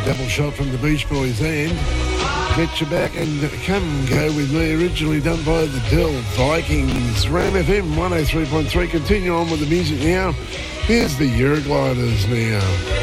Double shot from the Beach Boys and Get You Back and Come Go With Me, originally done by the Dell Vikings. Ram FM 103.3. Continue on with the music now. Here's the Eurogliders now.